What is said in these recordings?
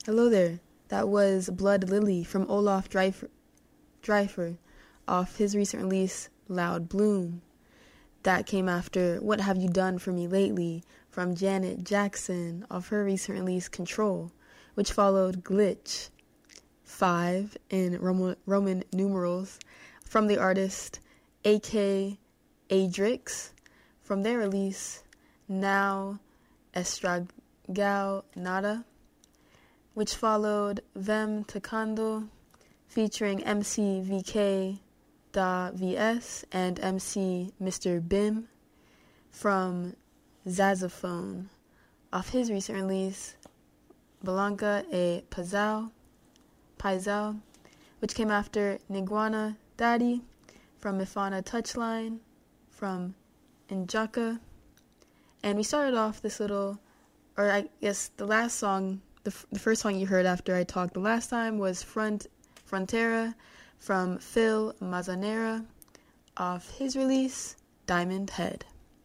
Hello there. That was Blood Lily from Olaf Dreifer off his recent release, Loud Bloom. That came after What Have You Done For Me Lately from Janet Jackson off her recent release, Control, which followed Glitch, 5 in Roman numerals, from the artist A.K. Adrix from their release, Now Estragao Nada, which followed Vem Tocando featuring MC VK Da VS and MC Mr. Bim from Zazaphone off his recent release, Blanca e Paisao, which came after Niguana Daddy from Mifana Touchline from Njaka. And we started off this little, or I guess the last song, the first song you heard after I talked the last time was Frontera from Phil Manzanera off his release, Diamond Head.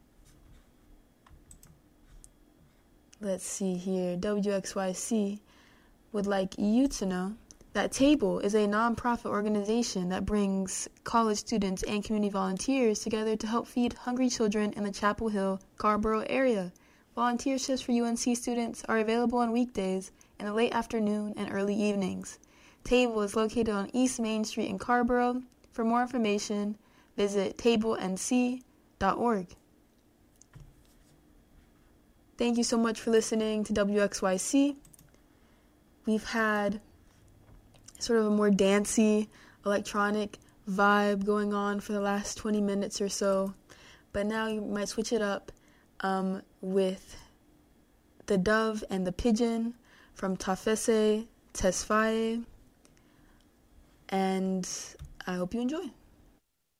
Let's see here. WXYC would like you to know that Table is a non-profit organization that brings college students and community volunteers together to help feed hungry children in the Chapel Hill, Carrboro area. Volunteer shifts for UNC students are available on weekdays in the late afternoon and early evenings. Table is located on East Main Street in Carrboro. For more information, visit tablenc.org. Thank you so much for listening to WXYC. We've had sort of a more dancey, electronic vibe going on for the last 20 minutes or so. But now you might switch it up with The Dove and the Pigeon from Tafese Tesfaye. And I hope you enjoy.